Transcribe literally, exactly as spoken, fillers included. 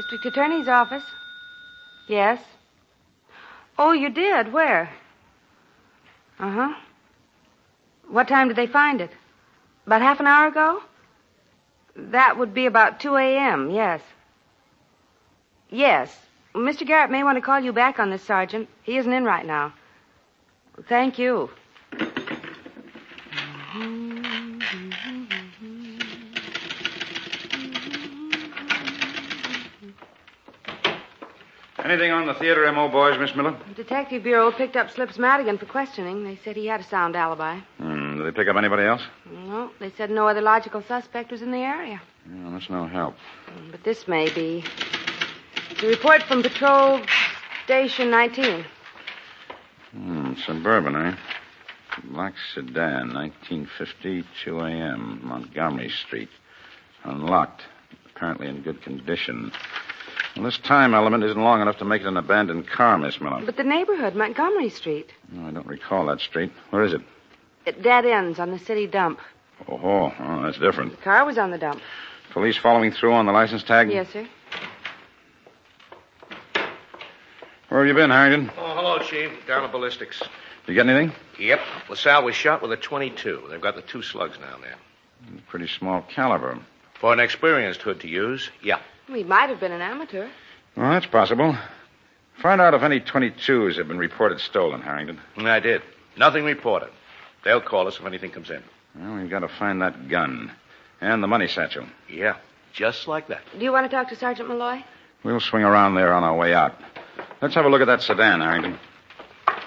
District Attorney's office. Yes. Oh, you did? Where? Uh-huh. What time did they find it? About half an hour ago? That would be about two a.m., yes. Yes. Mister Garrett may want to call you back on this, Sergeant. He isn't in right now. Thank you. Anything on the theater M O, boys, Miss Miller? The Detective Bureau picked up Slips Madigan for questioning. They said he had a sound alibi. Hmm, did they pick up anybody else? No, they said no other logical suspect was in the area. Well, that's no help. But this may be. It's a report from Patrol Station nineteen. Hmm, suburban, eh? Black sedan, nineteen fifty, two a.m., Montgomery Street. Unlocked. Apparently in good condition. Well, this time element isn't long enough to make it an abandoned car, Miss Miller. But the neighborhood, Montgomery Street. No, I don't recall that street. Where is it? It dead ends on the city dump. Oh, oh, oh that's different. The car was on the dump. Police following through on the license tag? Yes, sir. Where have you been, Harrington? Oh, hello, Chief. Down at ballistics. Did you get anything? Yep. LaSalle was shot with a twenty-two. They've got the two slugs down there. Pretty small caliber. For an experienced hood to use, yeah. He might have been an amateur. Well, that's possible. Find out if any twenty-twos have been reported stolen, Harrington. I did. Nothing reported. They'll call us if anything comes in. Well, we've got to find that gun. And the money satchel. Yeah, just like that. Do you want to talk to Sergeant Malloy? We'll swing around there on our way out. Let's have a look at that sedan, Harrington.